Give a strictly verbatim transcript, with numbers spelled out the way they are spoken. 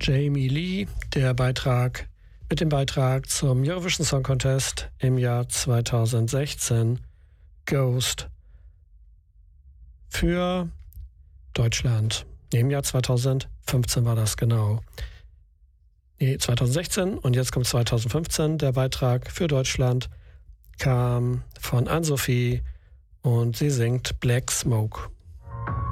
Jamie Lee, der Beitrag mit dem Beitrag zum Eurovision Song Contest im Jahr zweitausendsechzehn, Ghost, für Deutschland. Im Jahr zweitausendfünfzehn war das genau. Nee, zweitausendsechzehn und jetzt kommt zweitausendfünfzehn. Der Beitrag für Deutschland kam von Anne-Sophie und sie singt Black Smoke.